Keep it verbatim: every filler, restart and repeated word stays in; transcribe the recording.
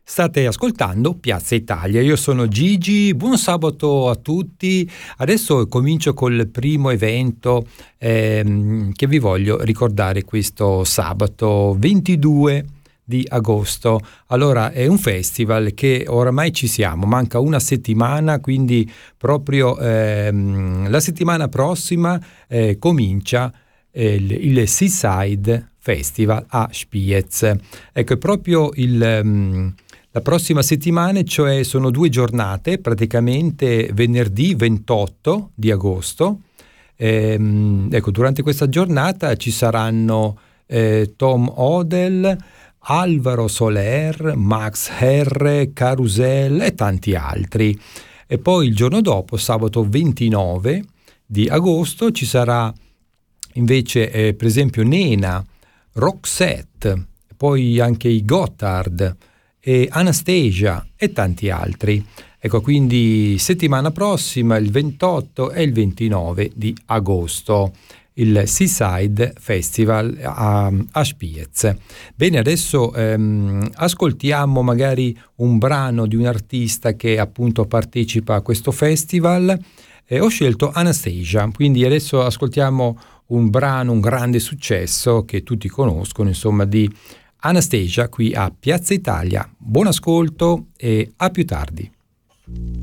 State ascoltando Piazza Italia, io sono Gigi, buon sabato a tutti. Adesso comincio col primo evento ehm, che vi voglio ricordare questo sabato ventidue di agosto. Allora, è un festival che oramai ci siamo, manca una settimana, quindi proprio ehm, la settimana prossima eh, comincia eh, il, il Seaside Festival a Spiez. Ecco, è proprio il... Um, La prossima settimana, cioè sono due giornate, praticamente venerdì ventotto di agosto. Ehm, ecco, durante questa giornata ci saranno eh, Tom Odell, Alvaro Soler, Max Herre, Carousel e tanti altri. E poi il giorno dopo, sabato ventinove di agosto, ci sarà invece eh, per esempio Nena, Roxette, poi anche i Gotthard, e Anastasia e tanti altri. Ecco, quindi settimana prossima, il ventotto e il ventinove di agosto, il Seaside Festival a, a Spiez. Bene, adesso ehm, ascoltiamo magari un brano di un artista che appunto partecipa a questo festival. Eh, ho scelto Anastasia, quindi adesso ascoltiamo un brano, un grande successo che tutti conoscono, insomma, di Anastasia qui a Piazza Italia. Buon ascolto e a più tardi.